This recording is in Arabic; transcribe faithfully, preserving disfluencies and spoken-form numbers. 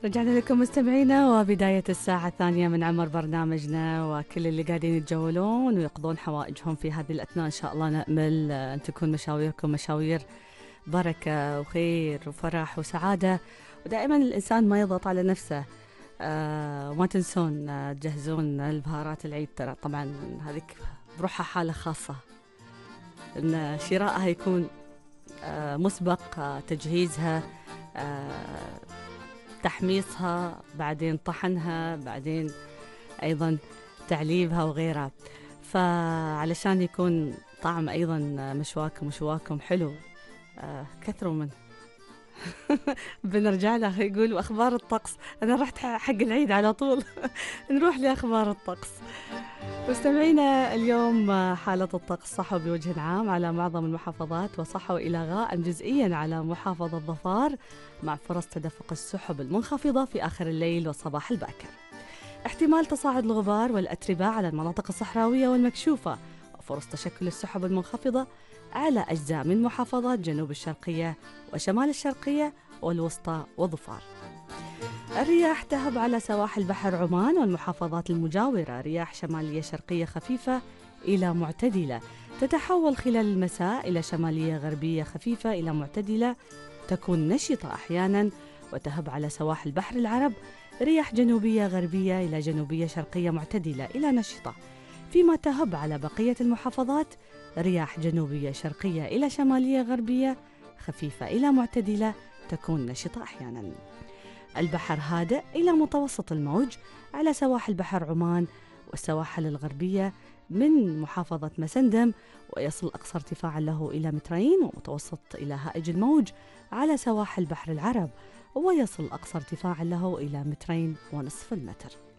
رجعنا لكم مستمعينا وبداية الساعة الثانية من عمر برنامجنا، وكل اللي قاعدين يتجولون ويقضون حوائجهم في هذه الأثناء إن شاء الله نأمل أن تكون مشاويركم مشاوير بركة وخير وفرح وسعادة، ودائما الإنسان ما يضغط على نفسه. آه وما تنسون آه تجهزون البهارات العيد، ترى طبعا هذيك بروحها حالة خاصة، إن شرائها يكون آه مسبق، آه تجهيزها، آه تحميصها، بعدين طحنها، بعدين أيضا تعليبها وغيرها. فعلشان يكون طعم أيضا مشواكم وشواكم حلو، آه كثروا من بنرجع له. يقول أخبار الطقس، أنا رحت حق العيد على طول نروح لأخبار الطقس. مستمعينا اليوم حالة الطقس صحو بوجه عام على معظم المحافظات، وصحو إلى غائم جزئيا على محافظة ظفار، مع فرص تدفق السحب المنخفضة في آخر الليل والصباح الباكر. احتمال تصاعد الغبار والأتربة على المناطق الصحراوية والمكشوفة، وفرص تشكل السحب المنخفضة على أجزاء من محافظات جنوب الشرقية وشمال الشرقية والوسطى وظفار. الرياح تهب على سواحل بحر عمان والمحافظات المجاورة، رياح شمالية شرقية خفيفة إلى معتدلة، تتحول خلال المساء إلى شمالية غربية خفيفة إلى معتدلة، تكون نشطة أحيانا، وتهب على سواحل بحر العرب رياح جنوبية غربية إلى جنوبية شرقية معتدلة إلى نشطة، فيما تهب على بقية المحافظات رياح جنوبية شرقية إلى شمالية غربية خفيفة إلى معتدلة، تكون نشطة أحيانا. البحر هادئ إلى متوسط الموج على سواحل بحر عمان والسواحل الغربية من محافظة مسندم، ويصل أقصى ارتفاعا له إلى مترين، ومتوسط إلى هائج الموج على سواحل بحر العرب، ويصل أقصى ارتفاعا له إلى مترين ونصف المتر.